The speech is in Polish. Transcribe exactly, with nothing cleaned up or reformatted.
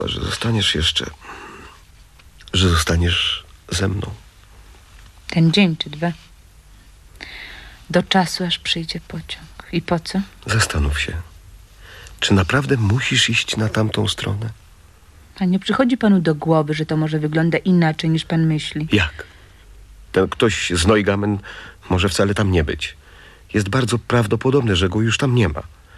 że zostaniesz jeszcze, że zostaniesz ze mną. Ten dzień czy dwa. Do czasu, aż przyjdzie pociąg. I po co? Zastanów się. Czy naprawdę musisz iść na tamtą stronę? A nie przychodzi panu do głowy, że to może wygląda inaczej, niż pan myśli? Jak? Ten ktoś z Neugamen może wcale tam nie być. Jest bardzo prawdopodobne, że go już tam nie ma.